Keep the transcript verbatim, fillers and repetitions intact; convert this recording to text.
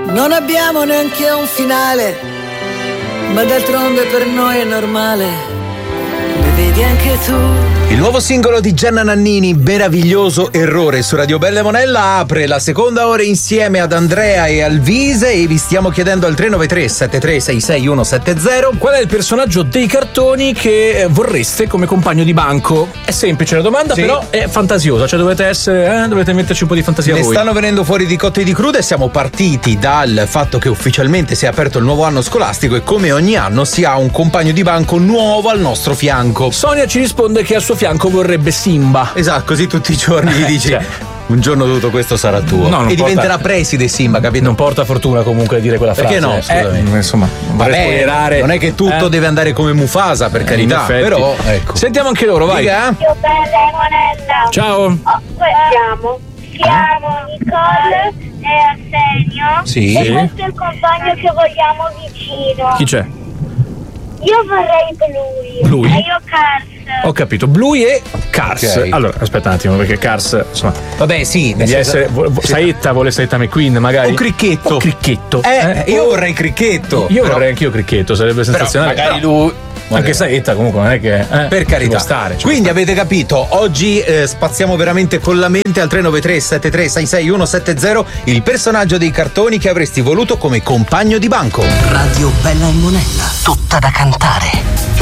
Non abbiamo neanche un finale, ma d'altronde per noi è normale. Lo vedi anche tu. Il nuovo singolo di Gianna Nannini, Meraviglioso Errore, su Radio Bella e Monella, apre la seconda ora insieme ad Andrea e Alvise e vi stiamo chiedendo al tre nove tre sette tre sei sei uno sette zero qual è il personaggio dei cartoni che vorreste come compagno di banco. È semplice la domanda, sì, però è fantasiosa, cioè dovete essere eh, dovete metterci un po' di fantasia ne voi. Stanno venendo fuori di cotte e di crude. Siamo partiti dal fatto che ufficialmente si è aperto il nuovo anno scolastico e come ogni anno si ha un compagno di banco nuovo al nostro fianco. Sonia ci risponde che al suo fianco vorrebbe Simba. Esatto, così tutti i giorni gli dici cioè, un giorno tutto questo sarà tuo. No, e porta, diventerà preside Simba, capito? Non porta fortuna comunque dire quella frase. Perché no? Scusami. Eh, insomma, vabbè, non è che tutto eh. deve andare come Mufasa, per carità, però ecco. Sentiamo anche loro, vai. Io Bella e Monella. Ciao. Oh, siamo siamo Nicole e Arsenio. Sì. E questo è il compagno che vogliamo vicino. Chi c'è? Io vorrei Bluey. Bluey? E io Cars. Ho capito, Bluey e Cars. Okay. Allora, aspetta un attimo, perché Cars, insomma. Vabbè, sì, devi essere. Vo, vo, Saetta vuole Saetta McQueen, magari. O Cricchetto. O Cricchetto. Eh, eh io o... vorrei Cricchetto. Io però... vorrei anch'io Cricchetto, sarebbe sensazionale. Però magari lui. Anche Saetta comunque non è che eh, per carità stare, quindi avete capito, oggi eh, spaziamo veramente con la mente al tre nove tre sette tre sei sei uno sette zero il personaggio dei cartoni che avresti voluto come compagno di banco. Radio Bella e Monella, tutta da cantare.